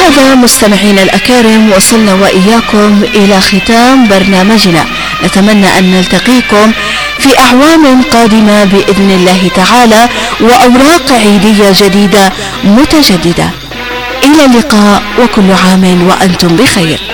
وبهذا مستمعين الأكارم وصلنا وإياكم إلى ختام برنامجنا. نتمنى أن نلتقيكم في أعوام قادمة بإذن الله تعالى وأوراق عيدية جديدة متجددة. إلى اللقاء وكل عام وأنتم بخير.